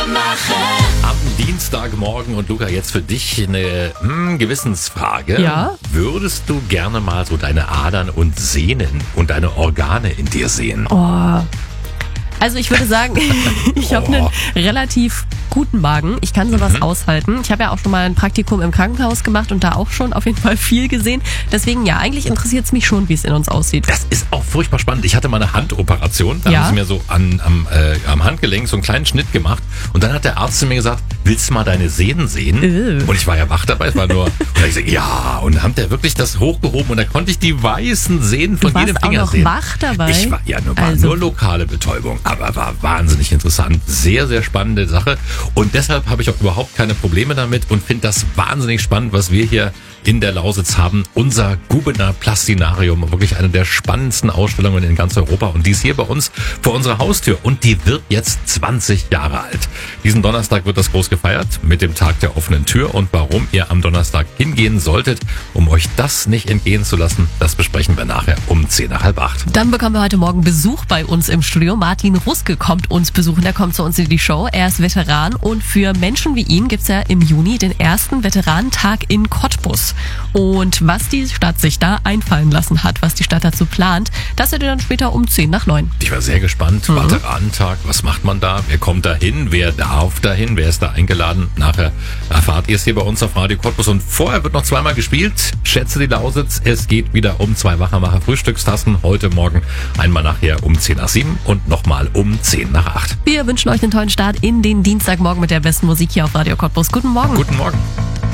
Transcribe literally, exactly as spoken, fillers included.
mache. Am Dienstagmorgen und Luca, jetzt für dich eine hm, Gewissensfrage. Ja? Würdest du gerne mal so deine Adern und Sehnen und deine Organe in dir sehen? Oh. Also ich würde sagen, ich habe Oh. einen relativ guten Magen. Ich kann sowas Mhm. aushalten. Ich habe ja auch schon mal ein Praktikum im Krankenhaus gemacht und da auch schon auf jeden Fall viel gesehen. Deswegen ja, eigentlich interessiert es mich schon, wie es in uns aussieht. Das ist auch furchtbar spannend. Ich hatte mal eine Handoperation. Da Ja? haben sie mir so an, am, äh, am Handgelenk so einen kleinen Schnitt gemacht. Und dann hat der Arzt zu mir gesagt, willst du mal deine Sehnen sehen? Äh. Und ich war ja wach dabei. Es war nur, und ich gesagt, ja. Und dann hat der wirklich das hochgehoben. Und da konnte ich die weißen Sehnen von Du warst jedem auch Finger noch sehen. wach dabei? Ich war ja nur, war Also- nur lokale Betäubung. Aber war wahnsinnig interessant. Sehr, sehr spannende Sache. Und deshalb habe ich auch überhaupt keine Probleme damit und finde das wahnsinnig spannend, was wir hier in der Lausitz haben. Unser Gubener Plastinarium, wirklich eine der spannendsten Ausstellungen in ganz Europa. Und die ist hier bei uns vor unserer Haustür. Und die wird jetzt zwanzig Jahre alt. Diesen Donnerstag wird das groß gefeiert mit dem Tag der offenen Tür. Und warum ihr am Donnerstag hingehen solltet, um euch das nicht entgehen zu lassen, das besprechen wir nachher um zehn nach halb acht. Dann bekommen wir heute Morgen Besuch bei uns im Studio. Martin Ruske kommt uns besuchen. Der kommt zu uns in die Show. Er ist Veteran und für Menschen wie ihn gibt's ja im Juni den ersten Veteranentag in Cottbus. Und was die Stadt sich da einfallen lassen hat, was die Stadt dazu plant, das seht ihr dann später um zehn nach neun. Ich war sehr gespannt. Mhm. Veteranentag, was macht man da? Wer kommt da hin? Wer darf da hin? Wer ist da eingeladen? Nachher erfahrt ihr es hier bei uns auf Radio Cottbus. Und vorher wird noch zweimal gespielt. Schätze die Lausitz. Es geht wieder um zwei Wachermacher Frühstückstassen. Heute Morgen einmal nachher um zehn nach sieben und nochmal um zehn nach acht. Wir wünschen euch einen tollen Start in den Dienstagmorgen mit der besten Musik hier auf Radio Cottbus. Guten Morgen. Guten Morgen.